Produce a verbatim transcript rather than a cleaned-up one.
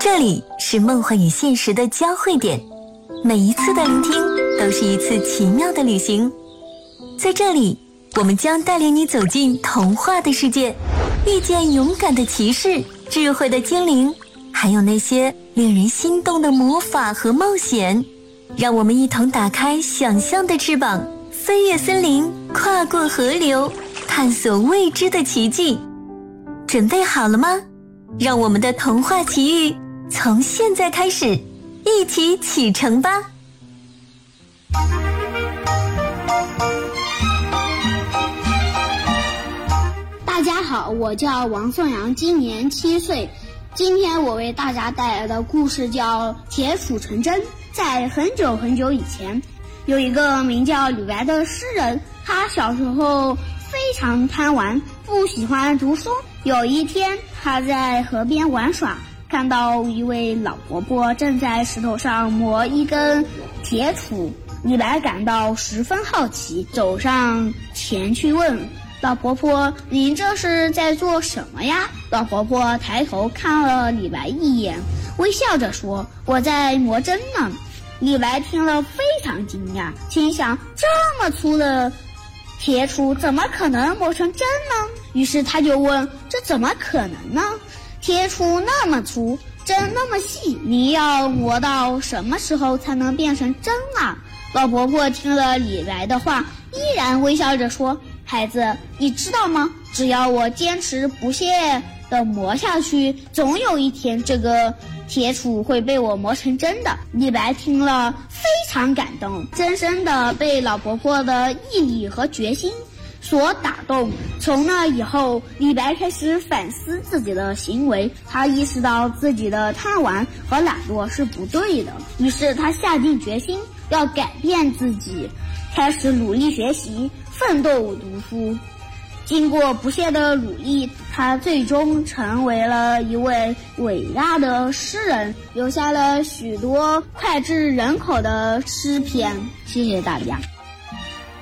这里是梦幻与现实的交汇点，每一次的聆听都是一次奇妙的旅行。在这里，我们将带领你走进童话的世界，遇见勇敢的骑士、智慧的精灵，还有那些令人心动的魔法和冒险。让我们一同打开想象的翅膀，飞越森林，跨过河流，探索未知的奇迹。准备好了吗？让我们的童话奇遇从现在开始，一起启程吧！ 大家好，我叫王颂阳，今年七岁。今天我为大家带来的故事叫《铁杵成针》。在很久很久以前，有一个名叫李白的诗人，他小时候非常贪玩，不喜欢读书。有一天，他在河边玩耍，看到一位老婆婆正在石头上磨一根铁杵。李白感到十分好奇，走上前去问老婆婆：“您这是在做什么呀？”老婆婆抬头看了李白一眼，微笑着说：“我在磨针呢。”李白听了非常惊讶，心想：这么粗的铁杵怎么可能磨成针呢？于是他就问：这怎么可能呢？铁杵那么粗，针那么细，你要磨到什么时候才能变成针啊？老婆婆听了李白的话，依然微笑着说：孩子，你知道吗？只要我坚持不懈地磨下去，总有一天这个铁杵会被我磨成针的。李白听了非常感动，深深地被老婆婆的毅力和决心所打动。从那以后，李白开始反思自己的行为，他意识到自己的贪玩和懒惰是不对的，于是他下定决心要改变自己，开始努力学习，奋斗读书。经过不懈的努力，他最终成为了一位伟大的诗人，留下了许多脍炙人口的诗篇。谢谢大家。